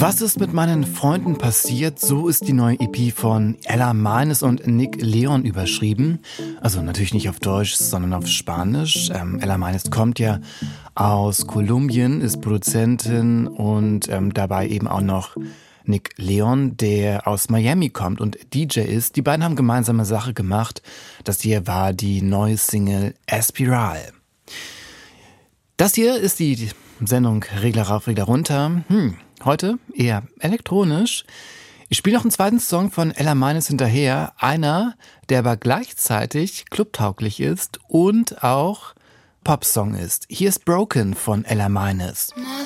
Was ist mit meinen Freunden passiert? So ist die neue EP von Ella Meines und Nick Leon überschrieben. Also natürlich nicht auf Deutsch, sondern auf Spanisch. Ella Meines kommt ja aus Kolumbien, ist Produzentin und dabei eben auch noch Nick Leon, der aus Miami kommt und DJ ist. Die beiden haben gemeinsame Sache gemacht. Das hier war die neue Single Espiral. Das hier ist die Sendung Regler rauf, Regler runter. Heute eher elektronisch. Ich spiele noch einen zweiten Song von Ella Meines hinterher. Einer, der aber gleichzeitig clubtauglich ist und auch Popsong ist. Hier ist Broken von Ella Meines.